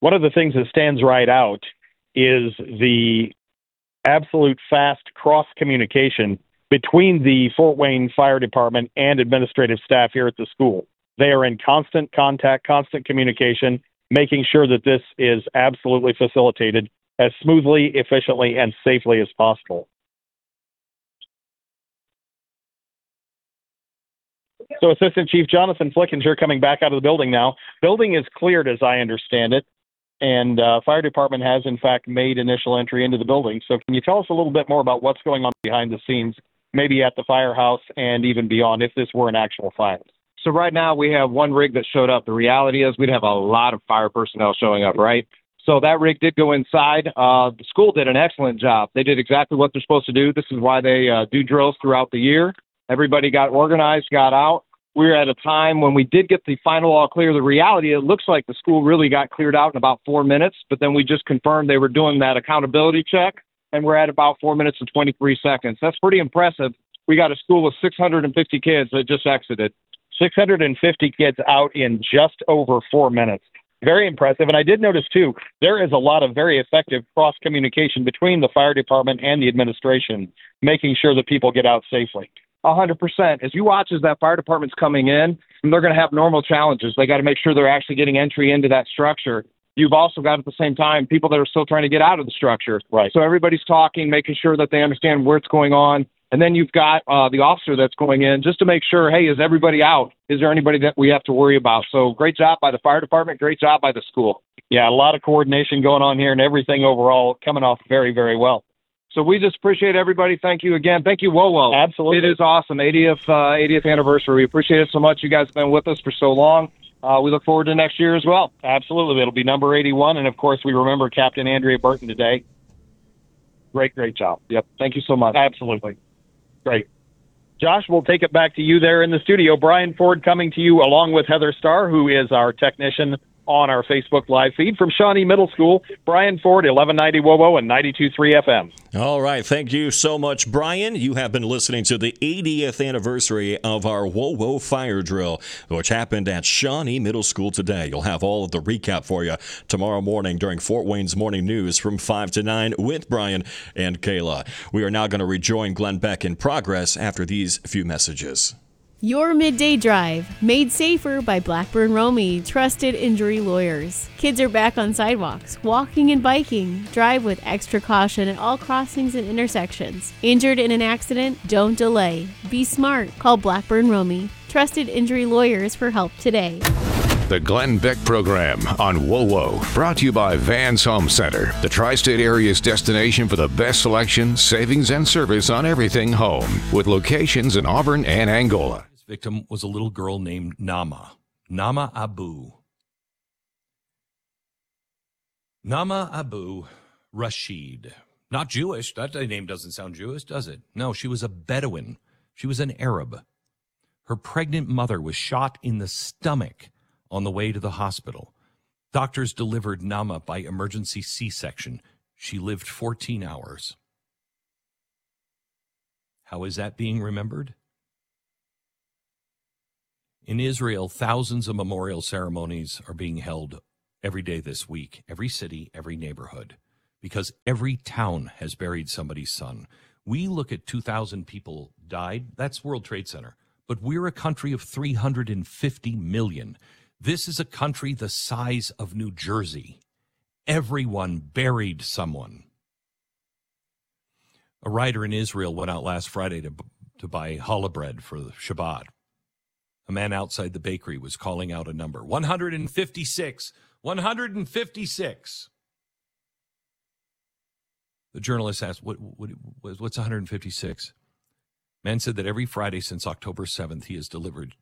one of the things that stands right out is the absolute fast cross-communication between the Fort Wayne Fire Department and administrative staff here at the school. They are in constant contact, constant communication, making sure that this is absolutely facilitated as smoothly, efficiently, and safely as possible. So Assistant Chief Jonathan Flickinger coming back out of the building now. Building is cleared, as I understand it, and fire department has, in fact, made initial entry into the building. So can you tell us a little bit more about what's going on behind the scenes, maybe at the firehouse and even beyond, if this were an actual fire? So right now we have one rig that showed up. The reality is we'd have a lot of fire personnel showing up, right? So that rig did go inside. The school did an excellent job. They did exactly what they're supposed to do. This is why they do drills throughout the year. Everybody got organized, got out. We were at a time when we did get the final all clear. The reality, it looks like the school really got cleared out in about 4 minutes, but then we just confirmed they were doing that accountability check, and we're at about 4 minutes and 23 seconds. That's pretty impressive. We got a school with 650 kids that just exited. 650 kids out in just over 4 minutes. Very impressive. And I did notice, too, there is a lot of very effective cross-communication between the fire department and the administration, making sure that people get out safely. 100%. As you watch as that fire department's coming in, they're going to have normal challenges. They got to make sure they're actually getting entry into that structure. You've also got, at the same time, people that are still trying to get out of the structure. Right. So everybody's talking, making sure that they understand what's going on. And then you've got the officer that's going in just to make sure, hey, is everybody out? Is there anybody that we have to worry about? So great job by the fire department. Great job by the school. Yeah, a lot of coordination going on here, and everything overall coming off very, very well. So we just appreciate everybody. Thank you again. Thank you, WOWO. Absolutely. It is awesome. 80th anniversary. We appreciate it so much. You guys have been with us for so long. We look forward to next year as well. Absolutely. It'll be number 81. And, of course, we remember Captain Andrea Burton today. Great, great job. Yep. Thank you so much. Absolutely. Great. Josh, we'll take it back to you there in the studio. Brian Ford coming to you along with Heather Starr, who is our technician on our Facebook Live feed from Shawnee Middle School. Brian Ford, 1190 WOWO and 92.3 FM. All right. Thank you so much, Brian. You have been listening to the 80th anniversary of our WOWO fire drill, which happened at Shawnee Middle School today. You'll have all of the recap for you tomorrow morning during Fort Wayne's Morning News from 5 to 9 with Brian and Kayla. We are now going to rejoin Glenn Beck in progress after these few messages. Your midday drive, made safer by Blackburn Romy, trusted injury lawyers. Kids are back on sidewalks, walking and biking. Drive with extra caution at all crossings and intersections. Injured in an accident? Don't delay. Be smart. Call Blackburn Romy, trusted injury lawyers for help today. The Glenn Beck Program on WOWO, brought to you by Vans Home Center, the tri-state area's destination for the best selection, savings, and service on everything home, with locations in Auburn and Angola. Victim was a little girl named Nama Abu. Nama Abu Rashid. Not Jewish. That name doesn't sound Jewish, does it? No, she was a Bedouin. She was an Arab. Her pregnant mother was shot in the stomach on the way to the hospital. Doctors delivered Nama by emergency C-section. She lived 14 hours. How is that being remembered? In Israel, thousands of memorial ceremonies are being held every day this week, every city, every neighborhood, because every town has buried somebody's son. We look at 2,000 people died. That's World Trade Center. But we're a country of 350 million. This is a country the size of New Jersey. Everyone buried someone. A writer in Israel went out last Friday to buy challah bread for Shabbat. A man outside the bakery was calling out a number. 156. 156. The journalist asked, what's 156? Man said that every Friday since October 7th, he has delivered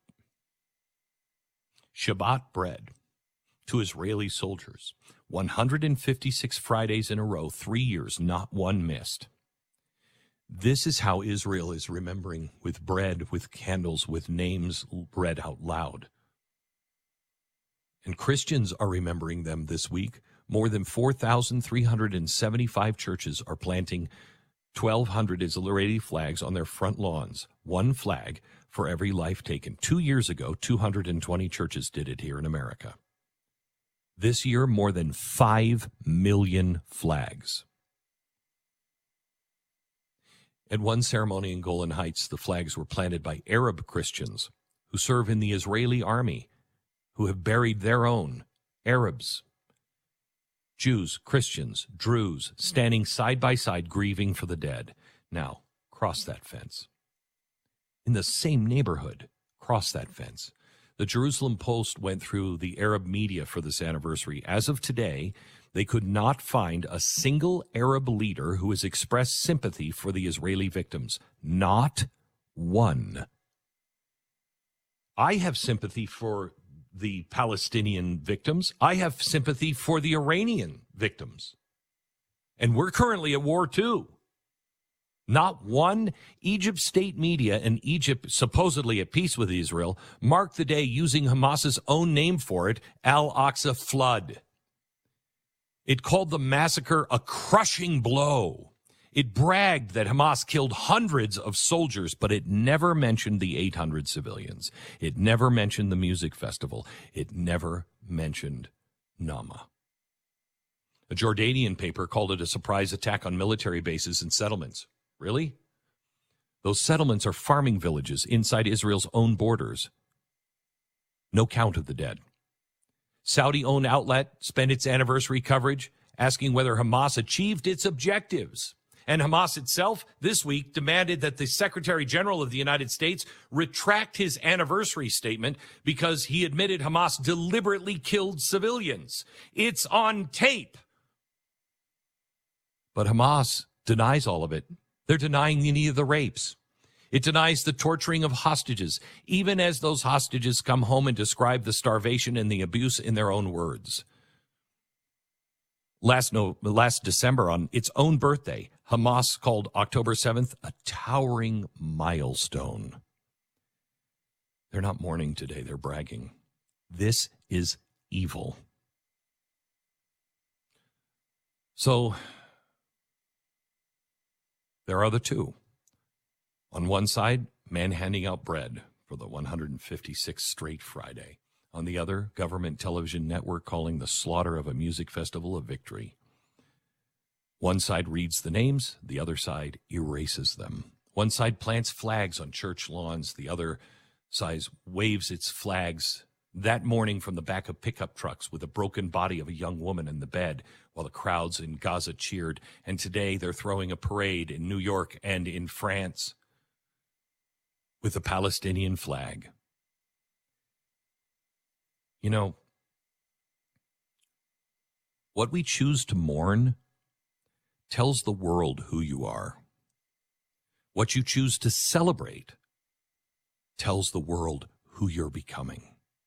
Shabbat bread to Israeli soldiers. 156 Fridays in a row, 3 years, not one missed. This is how Israel is remembering, with bread, with candles, with names read out loud. And Christians are remembering them this week. More than 4,375 churches are planting 1,200 Israeli flags on their front lawns. One flag for every life taken. 2 years ago, 220 churches did it here in America. This year, more than 5 million flags. At one ceremony in Golan Heights, the flags were planted by Arab Christians who serve in the Israeli army, who have buried their own Arabs. Jews, Christians, Druze, standing side by side, grieving for the dead. Now, cross that fence. In the same neighborhood, cross that fence. The Jerusalem Post went through the Arab media for this anniversary. As of today, they could not find a single Arab leader who has expressed sympathy for the Israeli victims. Not one. I have sympathy for the Palestinian victims. I have sympathy for the Iranian victims. And we're currently at war too. Not one. Egypt state media and Egypt, supposedly at peace with Israel, marked the day using Hamas's own name for it, Al-Aqsa flood. It called the massacre a crushing blow. It bragged that Hamas killed hundreds of soldiers, but it never mentioned the 800 civilians. It never mentioned the music festival. It never mentioned Nama. A Jordanian paper called it a surprise attack on military bases and settlements. Really? Those settlements are farming villages inside Israel's own borders. No count of the dead. Saudi-owned outlet spent its anniversary coverage asking whether Hamas achieved its objectives. And Hamas itself this week demanded that the Secretary General of the United States retract his anniversary statement because he admitted Hamas deliberately killed civilians. It's on tape. But Hamas denies all of it. They're denying any of the rapes. It denies the torturing of hostages, even as those hostages come home and describe the starvation and the abuse in their own words. Last December, on its own birthday, Hamas called October 7th a towering milestone. They're not mourning today, they're bragging. This is evil. So, there are the two. On one side, man handing out bread for the 156th straight Friday. On the other, government television network calling the slaughter of a music festival a victory. One side reads the names, the other side erases them. One side plants flags on church lawns, the other side waves its flags that morning from the back of pickup trucks with the broken body of a young woman in the bed while the crowds in Gaza cheered. And today they're throwing a parade in New York and in France with the Palestinian flag. You know, what we choose to mourn tells the world who you are. What you choose to celebrate tells the world who you're becoming.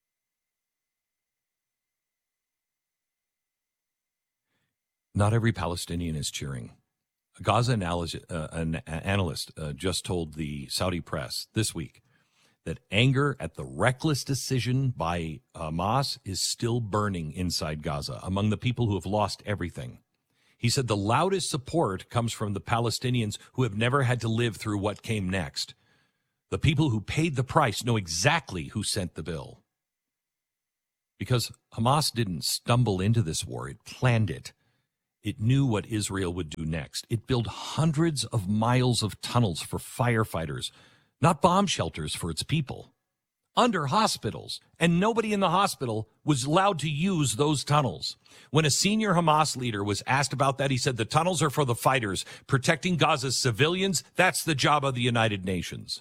Not every Palestinian is cheering. A Gaza analyst just told the Saudi press this week that anger at the reckless decision by Hamas is still burning inside Gaza among the people who have lost everything. He said the loudest support comes from the Palestinians who have never had to live through what came next. The people who paid the price know exactly who sent the bill. Because Hamas didn't stumble into this war, it planned it. It knew what Israel would do next. It built hundreds of miles of tunnels for firefighters, not bomb shelters for its people, under hospitals. And nobody in the hospital was allowed to use those tunnels. When a senior Hamas leader was asked about that, he said, the tunnels are for the fighters. Protecting Gaza's civilians, that's the job of the United Nations.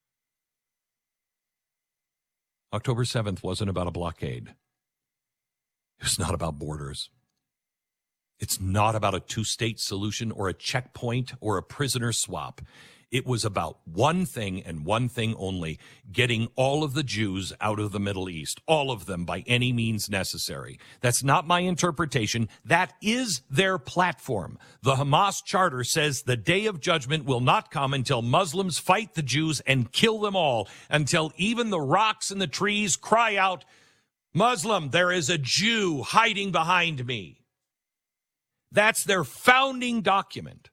October 7th wasn't about a blockade. It was not about borders. It's not about a two-state solution or a checkpoint or a prisoner swap. It was about one thing and one thing only, getting all of the Jews out of the Middle East, all of them by any means necessary. That's not my interpretation. That is their platform. The Hamas charter says the day of judgment will not come until Muslims fight the Jews and kill them all, until even the rocks and the trees cry out, Muslim, there is a Jew hiding behind me. That's their founding document.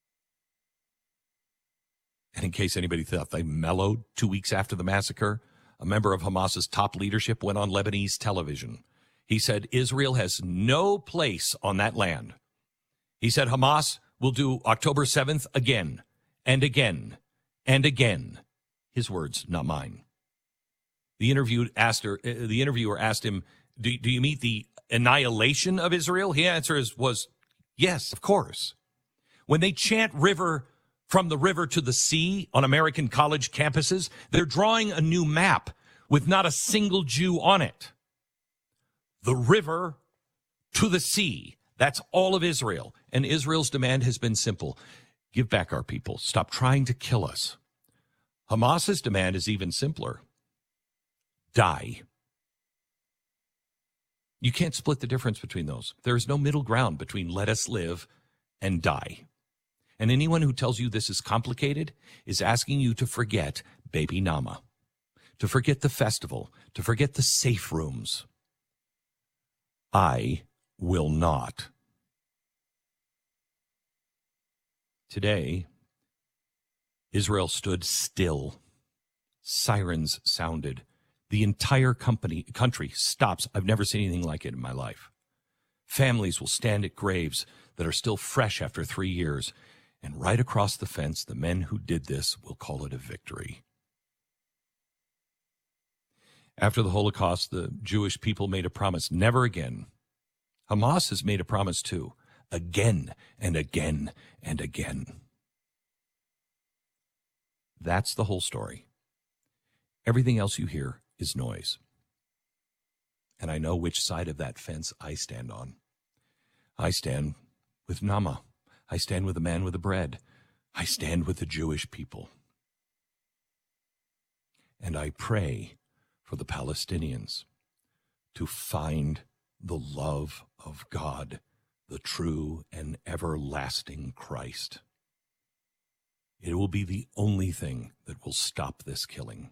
And in case anybody thought they mellowed 2 weeks after the massacre, a member of Hamas's top leadership went on Lebanese television He said Israel has no place on that land. He said Hamas will do October 7th again and again and again. His words, not mine. The interviewer asked him, do you mean the annihilation of Israel? His answer was, yes, of course. When they chant from the river to the sea on American college campuses, they're drawing a new map with not a single Jew on it. The river to the sea. That's all of Israel. And Israel's demand has been simple. Give back our people. Stop trying to kill us. Hamas's demand is even simpler. Die. You can't split the difference between those. There is no middle ground between let us live and die. And anyone who tells you this is complicated is asking you to forget Baby Nama, to forget the festival, to forget the safe rooms. I will not. Today, Israel stood still. Sirens sounded. The entire country stops. I've never seen anything like it in my life. Families will stand at graves that are still fresh after 3 years. And right across the fence, the men who did this will call it a victory. After the Holocaust, the Jewish people made a promise, never again. Hamas has made a promise too, again and again and again. That's the whole story. Everything else you hear is noise. And I know which side of that fence I stand on. I stand with Nama. I stand with the man with the bread. I stand with the Jewish people. And I pray for the Palestinians to find the love of God, the true and everlasting Christ. It will be the only thing that will stop this killing.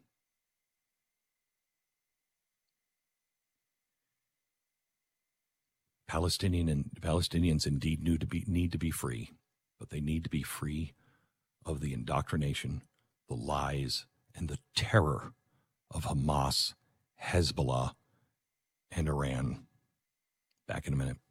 Palestinians indeed need to be free, but they need to be free of the indoctrination, the lies, and the terror of Hamas, Hezbollah, and Iran. Back in a minute.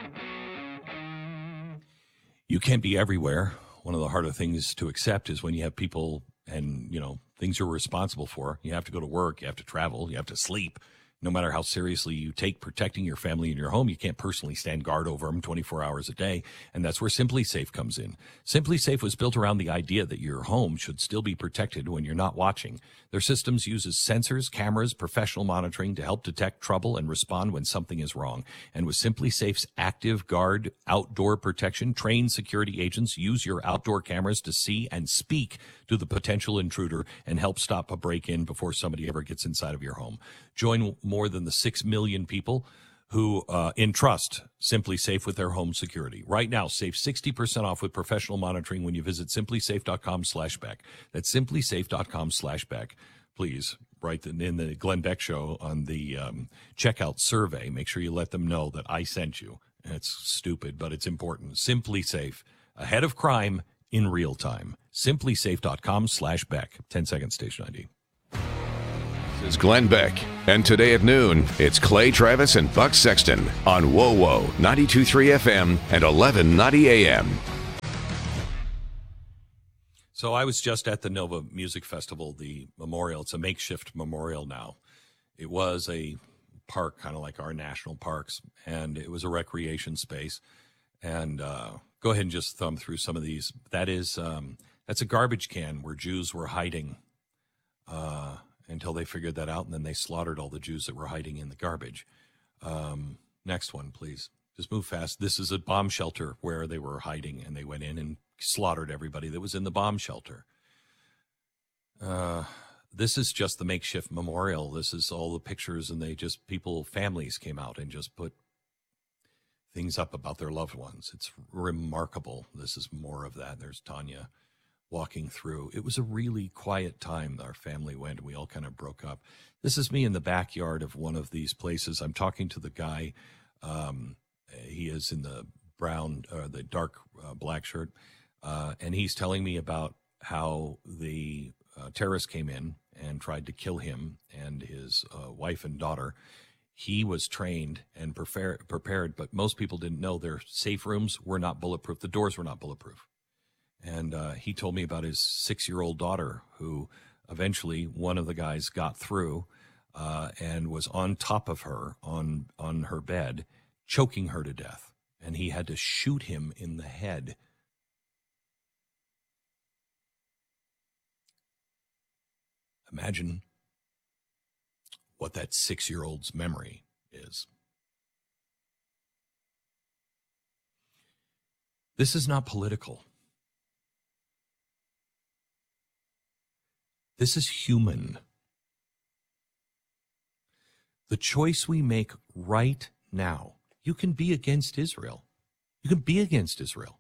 You can't be everywhere. One of the harder things to accept is when you have people and, things you're responsible for. You have to go to work, you have to travel, you have to sleep. No matter how seriously you take protecting your family and your home, you can't personally stand guard over them 24 hours a day. And that's where SimpliSafe comes in. SimpliSafe was built around the idea that your home should still be protected when you're not watching. Their systems uses sensors, cameras, professional monitoring to help detect trouble and respond when something is wrong. And with SimpliSafe's Active Guard outdoor protection, trained security agents use your outdoor cameras to see and speak to the potential intruder and help stop a break-in before somebody ever gets inside of your home. Join more than the 6 million people who entrust SimpliSafe with their home security. Right now, save 60% off with professional monitoring when you visit simplisafe.com/Beck. That's simplisafe.com/Beck. Please write in the Glenn Beck Show on the checkout survey. Make sure you let them know that I sent you. It's stupid, but it's important. SimpliSafe, ahead of crime in real time. simplisafe.com/Beck. 10-second station ID. This is Glenn Beck, and today at noon, it's Clay Travis and Buck Sexton on WoWo 92.3 FM and 1190 AM. So I was just at the Nova Music Festival, the memorial. It's a makeshift memorial now. It was a park, kind of like our national parks, and it was a recreation space. And go ahead and just thumb through some of these. That's a garbage can where Jews were hiding until they figured that out, and then they slaughtered all the Jews that were hiding in the garbage. Next one, please. Just move fast. This is a bomb shelter where they were hiding, and they went in and slaughtered everybody that was in the bomb shelter. This is just the makeshift memorial. This is all the pictures, and families came out and just put things up about their loved ones. It's remarkable. This is more of that. There's Tanya walking through. It was a really quiet time. Our family went, and we all kind of broke up. This is me in the backyard of one of these places. I'm talking to the guy. He is in the the dark black shirt, and he's telling me about how the terrorists came in and tried to kill him and his wife and daughter. he was trained and prepared, but most people didn't know their safe rooms were not bulletproof. The doors were not bulletproof. And he told me about his 6-year-old daughter, who eventually one of the guys got through and was on top of her on her bed, choking her to death. And he had to shoot him in the head. Imagine what that 6-year-old's memory is. This is not political. This is human. The choice we make right now, you can be against Israel. You can be against Israel.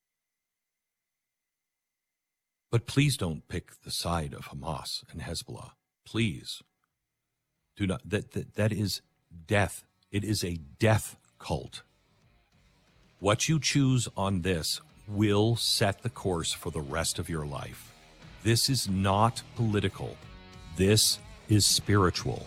But please don't pick the side of Hamas and Hezbollah. Please. Do not. That is death. It is a death cult. What you choose on this will set the course for the rest of your life. This is not political. This is spiritual.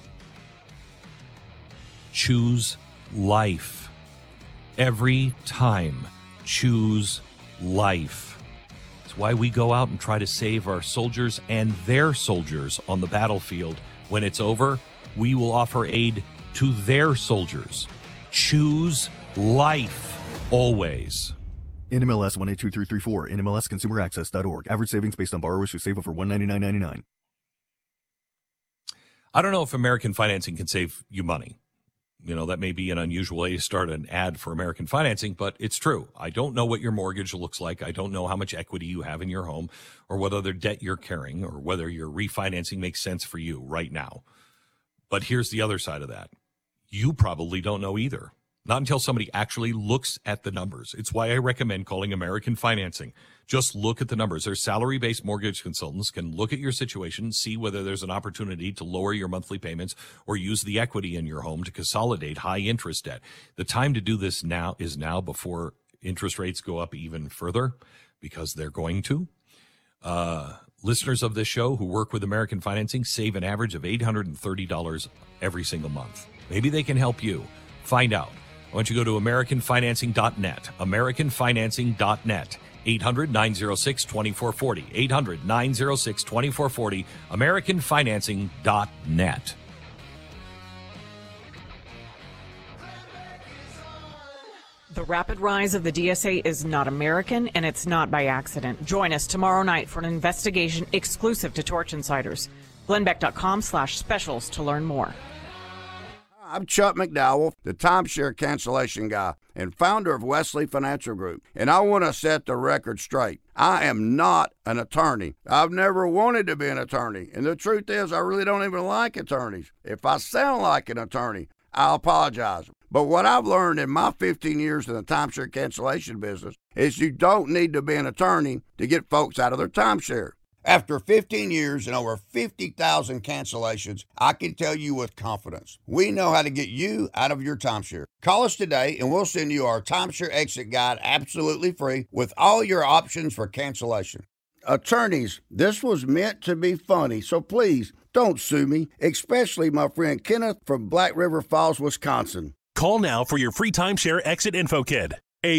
Choose life. Every time, choose life. It's why we go out and try to save our soldiers and their soldiers on the battlefield. When it's over, we will offer aid to their soldiers. Choose life, always. NMLS 182334, NMLSConsumerAccess.org. Average savings based on borrowers who save over $199.99. I don't know if American Financing can save you money. You know, that may be an unusual way to start an ad for American Financing, but it's true. I don't know what your mortgage looks like. I don't know how much equity you have in your home, or what other debt you're carrying, or whether your refinancing makes sense for you right now. But here's the other side of that. You probably don't know either. Not until somebody actually looks at the numbers. It's why I recommend calling American Financing. Just look at the numbers. Their salary-based mortgage consultants can look at your situation, see whether there's an opportunity to lower your monthly payments or use the equity in your home to consolidate high-interest debt. The time to do this now is now, before interest rates go up even further, because they're going to. Listeners of this show who work with American Financing save an average of $830 every single month. Maybe they can help you. Find out. I want you to go to AmericanFinancing.net. AmericanFinancing.net. 800-906-2440. 800-906-2440. AmericanFinancing.net. The rapid rise of the DSA is not American, and it's not by accident. Join us tomorrow night for an investigation exclusive to Torch Insiders. GlennBeck.com/specials to learn more. I'm Chuck McDowell, the timeshare cancellation guy and founder of Wesley Financial Group, and I want to set the record straight. I am not an attorney. I've never wanted to be an attorney, and the truth is I really don't even like attorneys. If I sound like an attorney, I'll apologize. But what I've learned in my 15 years in the timeshare cancellation business is you don't need to be an attorney to get folks out of their timeshare. After 15 years and over 50,000 cancellations, I can tell you with confidence, we know how to get you out of your timeshare. Call us today and we'll send you our timeshare exit guide absolutely free with all your options for cancellation. Attorneys, this was meant to be funny, so please don't sue me, especially my friend Kenneth from Black River Falls, Wisconsin. Call now for your free timeshare exit info kit.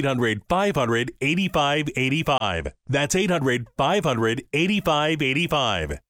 800-500-8585. That's 800-500-8585.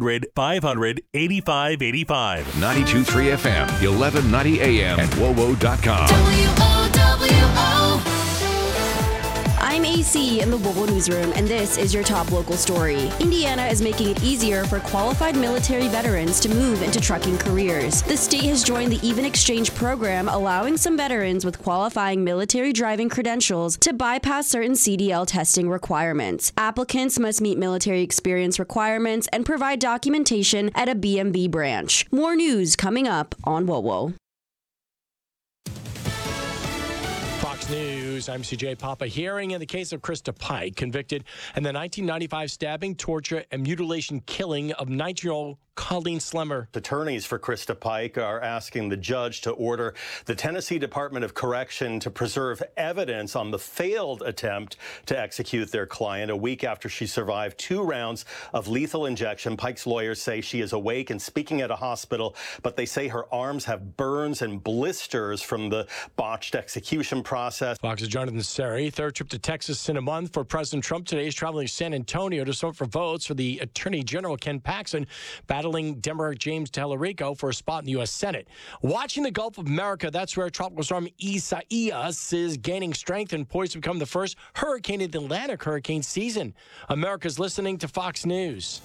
800-500-8585. 92.3 FM, 1190 AM, and WOWO.com. WOWO. I'm AC in the WOWO Newsroom, and this is your top local story. Indiana is making it easier for qualified military veterans to move into trucking careers. The state has joined the Even Exchange program, allowing some veterans with qualifying military driving credentials to bypass certain CDL testing requirements. Applicants must meet military experience requirements and provide documentation at a BMV branch. More news coming up on WOWO. Fox News. News. I'm CJ Papa. Hearing in the case of Krista Pike, convicted in the 1995 stabbing, torture, and mutilation killing of 19-year-old Colleen Slemmer. Attorneys for Krista Pike are asking the judge to order the Tennessee Department of Correction to preserve evidence on the failed attempt to execute their client a week after she survived 2 rounds of lethal injection. Pike's lawyers say she is awake and speaking at a hospital, but they say her arms have burns and blisters from the botched execution process. Fox's Jonathan Seri, third trip to Texas in a month for President Trump today. Is traveling to San Antonio to sort for votes for the Attorney General Ken Paxton, battling Democrat James Tallarico for a spot in the U.S. Senate. Watching the Gulf of America, that's where Tropical Storm Isaias is gaining strength and poised to become the first hurricane in the Atlantic hurricane season. America's listening to Fox News.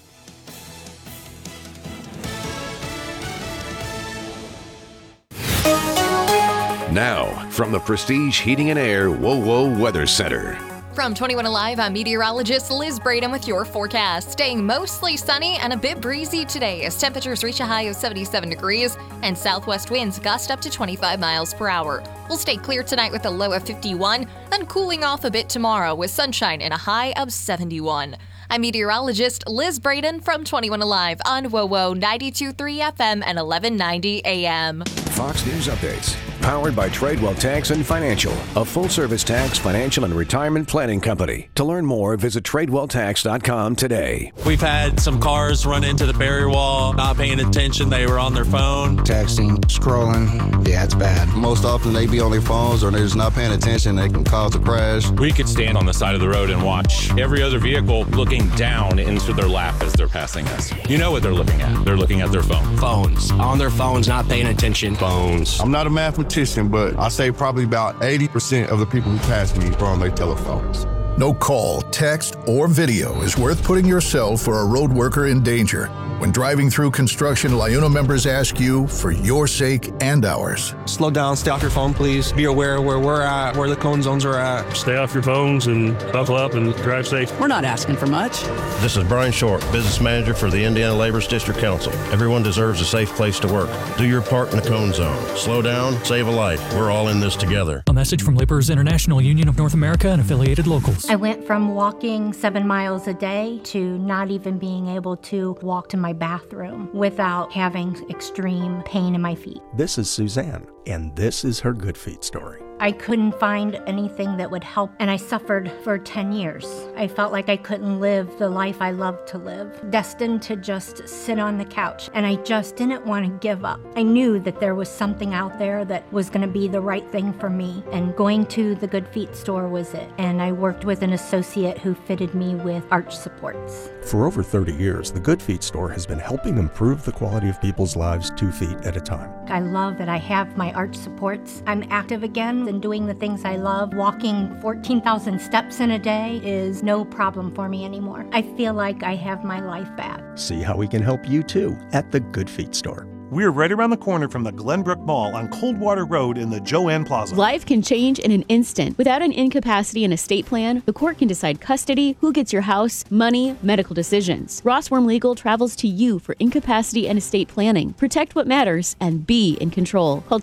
Now, from the Prestige Heating and Air WoWo Weather Center. From 21 Alive, I'm meteorologist Liz Braden with your forecast. Staying mostly sunny and a bit breezy today as temperatures reach a high of 77 degrees and southwest winds gust up to 25 miles per hour. We'll stay clear tonight with a low of 51, then cooling off a bit tomorrow with sunshine and a high of 71. I'm meteorologist Liz Braden from 21 Alive on WoWo 92.3 FM and 1190 AM. Fox News Updates, powered by Tradewell Tax and Financial, a full-service tax, financial, and retirement planning company. To learn more, visit TradewellTax.com today. We've had some cars run into the barrier wall, not paying attention. They were on their phone. Texting, scrolling. Yeah, it's bad. Most often they be on their phones or they're just not paying attention. They can cause a crash. We could stand on the side of the road and watch every other vehicle looking down into their lap as they're passing us. You know what they're looking at. They're looking at their phone. Phones. On their phones, not paying attention. Phones. I'm not a mathematician, but I say probably about 80% of the people who pass me are on their telephones. No call, text, or video is worth putting yourself or a road worker in danger. When driving through construction, LIUNA members ask you for your sake and ours. Slow down, stay off your phone, please. Be aware where we're at, where the cone zones are at. Stay off your phones and buckle up and drive safe. We're not asking for much. This is Brian Short, Business Manager for the Indiana Labor's District Council. Everyone deserves a safe place to work. Do your part in the cone zone. Slow down, save a life. We're all in this together. A message from Laborers International Union of North America and affiliated locals. I went from walking 7 miles a day to not even being able to walk to my bathroom without having extreme pain in my feet. This is Suzanne, and this is her Good Feet story. I couldn't find anything that would help, and I suffered for 10 years. I felt like I couldn't live the life I loved to live, destined to just sit on the couch, and I just didn't want to give up. I knew that there was something out there that was going to be the right thing for me, and going to the Good Feet store was it. And I worked with an associate who fitted me with arch supports. For over 30 years, the Good Feet store has been helping improve the quality of people's lives 2 feet at a time. I love that I have my arch supports. I'm active again and doing the things I love. Walking 14,000 steps in a day is no problem for me anymore. I feel like I have my life back. See how we can help you too at the Good Feet store. We're right around the corner from the Glenbrook Mall on Coldwater Road in the Joanne Plaza. Life can change in an instant. Without an incapacity and estate plan, the court can decide custody, who gets your house, money, medical decisions. Rossworm Legal travels to you for incapacity and estate planning. Protect what matters and be in control. Call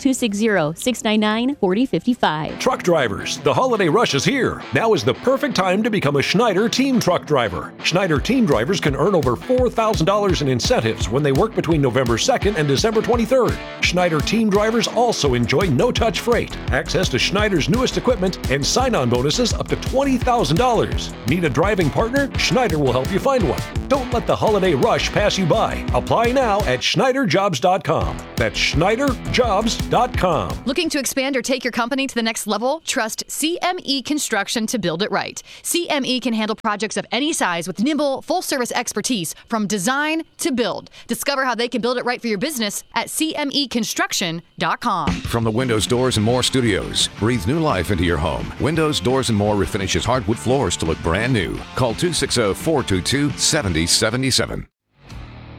260-699-4055. Truck drivers, the holiday rush is here. Now is the perfect time to become a Schneider Team Truck Driver. Schneider Team Drivers can earn over $4,000 in incentives when they work between November 2nd and December 23rd. Schneider Team Drivers also enjoy no-touch freight, access to Schneider's newest equipment, and sign-on bonuses up to $20,000. Need a driving partner? Schneider will help you find one. Don't let the holiday rush pass you by. Apply now at SchneiderJobs.com. That's SchneiderJobs.com. Looking to expand or take your company to the next level? Trust CME Construction to build it right. CME can handle projects of any size with nimble, full-service expertise from design to build. Discover how they can build it right for your business at CMEConstruction.com. From the Windows, Doors, and More studios, breathe new life into your home. Windows, Doors, and More refinishes hardwood floors to look brand new. Call 260-422-7077.